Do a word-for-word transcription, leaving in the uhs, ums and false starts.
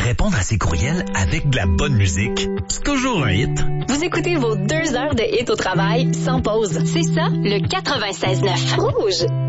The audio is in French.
Répondre à ses courriels avec de la bonne musique, c'est toujours un hit. Vous écoutez vos deux heures de hit au travail sans pause. C'est ça, le quatre-vingt-seize neuf. Rouge.